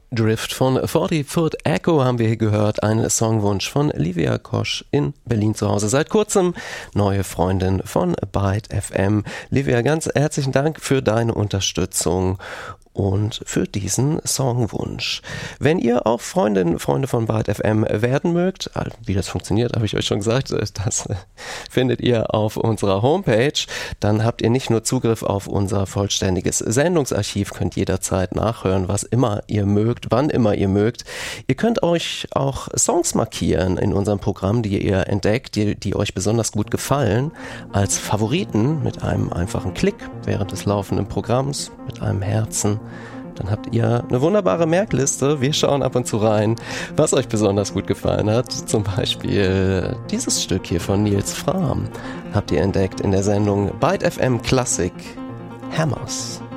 Drift von 40 Foot Echo haben wir hier gehört, ein Songwunsch von Livia Kosch in Berlin zu Hause. Seit kurzem neue Freundin von Byte FM. Livia, ganz herzlichen Dank für deine Unterstützung und für diesen Songwunsch. Wenn ihr auch Freunde von Byte FM werden mögt, wie das funktioniert, habe ich euch schon gesagt, das findet ihr auf unserer Homepage, dann habt ihr nicht nur Zugriff auf unser vollständiges Sendungsarchiv, könnt jederzeit nachhören, was immer ihr mögt, wann immer ihr mögt. Ihr könnt euch auch Songs markieren in unserem Programm, die ihr entdeckt, die euch besonders gut gefallen, als Favoriten mit einem einfachen Klick während des laufenden Programms, mit einem Herzen. Dann habt ihr eine wunderbare Merkliste. Wir schauen ab und zu rein, was euch besonders gut gefallen hat. Zum Beispiel dieses Stück hier von Nils Frahm habt ihr entdeckt in der Sendung Byte FM Classic Hammers.